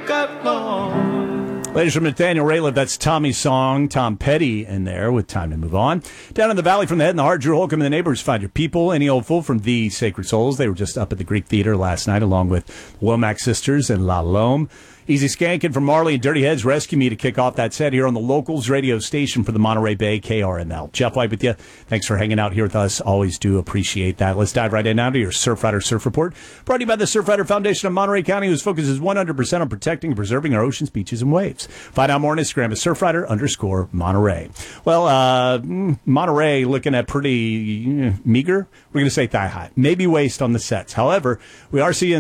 got lost. Ladies from Nathaniel Rateliff, that's Tommy's song. Tom Petty in there with Time to Move On. Down in the valley from the head and the heart, Drew Holcomb and the neighbors. Find Your People, Any Old Fool from The Sacred Souls. They were just up at the Greek Theater last night along with Womack Sisters and La Lome. Easy Skankin' from Marley and Dirty Heads Rescue Me to kick off that set here on the Locals radio station for the Monterey Bay, KRML. Jeff White with you. Thanks for hanging out here with us. Always do appreciate that. Let's dive right in now to your Surfrider Surf Report. Brought to you by the Surfrider Foundation of Monterey County, whose focus is 100% on protecting and preserving our oceans, beaches, and waves. Find out more on Instagram at Surfrider_Monterey. Well, Monterey looking at pretty meager. We're going to say thigh high. Maybe waist on the sets. However, we are seeing